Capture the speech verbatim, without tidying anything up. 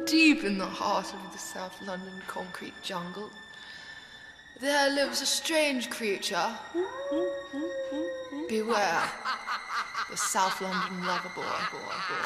Deep in the heart of the South London concrete jungle, there lives a strange creature. Beware, the South London lover boy. boy, boy.